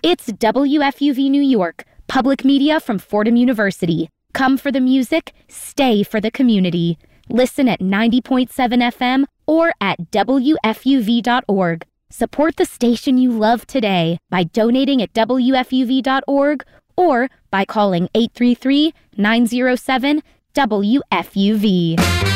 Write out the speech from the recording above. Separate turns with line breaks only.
It's WFUV New York, public media from Fordham University. Come for the music, stay for the community. Listen at 90.7 FM or at WFUV.org. Support the station you love today by donating at WFUV.org or by calling 833-907-WFUV.